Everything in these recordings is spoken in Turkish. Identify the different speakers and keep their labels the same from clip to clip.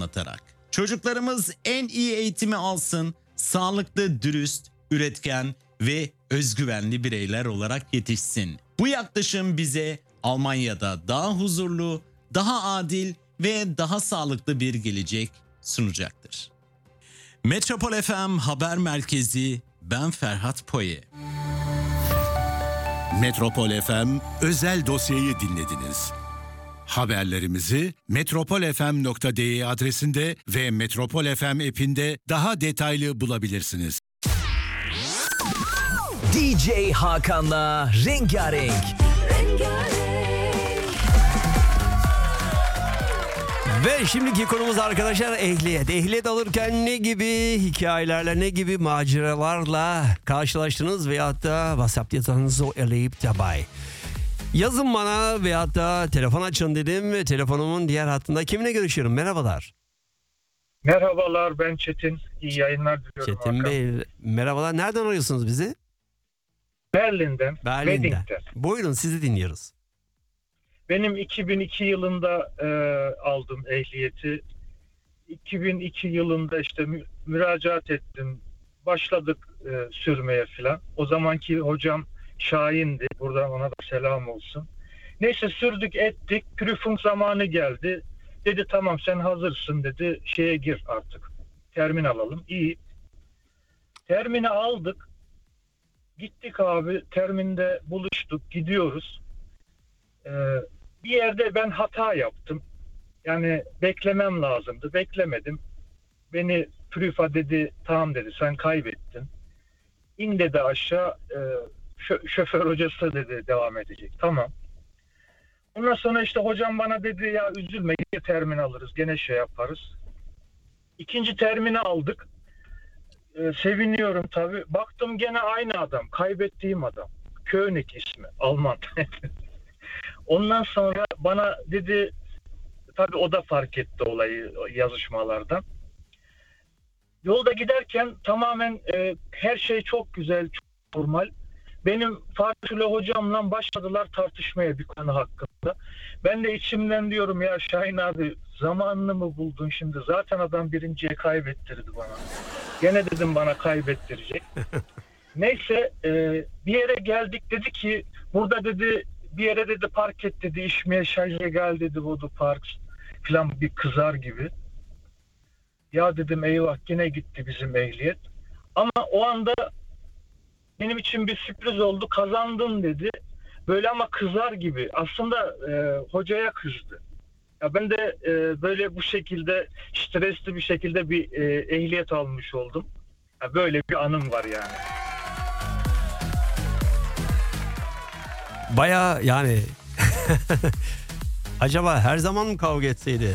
Speaker 1: anlatarak. Çocuklarımız en iyi eğitimi alsın, sağlıklı, dürüst, üretken ve özgüvenli bireyler olarak yetişsin. Bu yaklaşım bize Almanya'da daha huzurlu, daha adil ve daha sağlıklı bir gelecek sunacaktır. Metropol FM Haber Merkezi, ben Ferhat Poye.
Speaker 2: Metropol FM özel dosyayı dinlediniz. Haberlerimizi metropolfm.de adresinde ve Metropol FM app'inde daha detaylı bulabilirsiniz.
Speaker 3: DJ Hakan'la Rengarenk. Ve şimdiki konumuz arkadaşlar ehliyet. Ehliyet alırken ne gibi hikayelerle, ne gibi maceralarla karşılaştınız veyahut da WhatsApp yazınızı eleyip tabay. Yazın bana veyahut da telefon açın dedim. Telefonumun diğer hattında kiminle görüşüyorum? Merhabalar.
Speaker 4: Merhabalar, ben Çetin. İyi yayınlar diliyorum.
Speaker 3: Çetin
Speaker 4: Hakan.
Speaker 3: Bey merhabalar. Nereden arıyorsunuz bizi?
Speaker 4: Berlin'den. Wedding'den.
Speaker 3: Buyurun, sizi dinliyoruz.
Speaker 4: Benim 2002 yılında aldım ehliyeti. 2002 yılında işte müracaat ettim. Başladık sürmeye filan. O zamanki hocam Şahin'di. Buradan ona da selam olsun. Neyse sürdük ettik. Prüfung zamanı geldi. Dedi tamam sen hazırsın dedi. Şeye gir artık. Termin alalım. İyi. Termini aldık. Gittik abi. Terminde buluştuk. Gidiyoruz. Bir yerde ben hata yaptım. Yani beklemem lazımdı. Beklemedim. Beni prüfa dedi tamam dedi sen kaybettin. İn dedi aşağı. Şoför hocası dedi devam edecek. Tamam. Ondan sonra işte hocam bana dedi ya üzülme gene termin alırız. Gene şey yaparız. İkinci termini aldık. Seviniyorum tabii. Baktım gene aynı adam. Kaybettiğim adam. König ismi. Alman. Ondan sonra bana dedi tabii o da fark etti olayı yazışmalardan. Yolda giderken tamamen her şey çok güzel, çok normal. Benim Fatih'le hocamla başladılar tartışmaya bir konu hakkında. Ben de içimden diyorum ya Şahin abi zamanını mı buldun şimdi? Zaten adam birinciye kaybettirdi bana. Gene dedim bana kaybettirecek. Neyse bir yere geldik dedi ki burada dedi bir yere dedi park et dedi işmeye şarja gel dedi Vodu Park falan bir kızar gibi. Ya dedim eyvah yine gitti bizim ehliyet. Ama o anda benim için bir sürpriz oldu. Kazandın dedi. Böyle ama kızar gibi. Aslında hocaya kızdı. Ya ben de böyle bu şekilde stresli bir şekilde bir ehliyet almış oldum. Ya böyle bir anım var yani.
Speaker 3: Baya yani acaba her zaman mı kavga etseydi?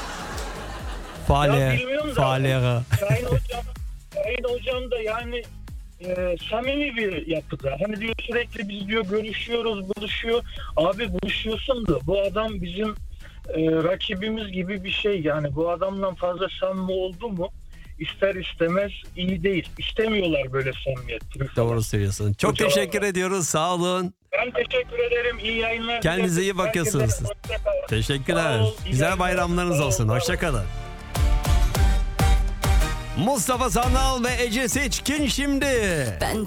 Speaker 4: Ya bilmiyorum da
Speaker 3: Faleha.
Speaker 4: Şahin hocam da yani samimi bir yapıda. Hani diyor sürekli biz diyor görüşüyoruz, buluşuyor. Abi buluşuyorsun da bu adam bizim rakibimiz gibi bir şey. Yani bu adamla fazla samimi oldu mu ister istemez iyi değil. İstemiyorlar böyle samimiyet.
Speaker 3: Doğru söylüyorsun. Çok
Speaker 4: Hocam,
Speaker 3: teşekkür ediyoruz. Sağ olun.
Speaker 4: Ben teşekkür ederim. İyi yayınlar.
Speaker 3: Kendinize iyi bakıyorsunuz. Teşekkürler. Güzel bayramlarınız olsun. Hoşçakalın. Mustafa Sandal ve Ece Seçkin şimdi.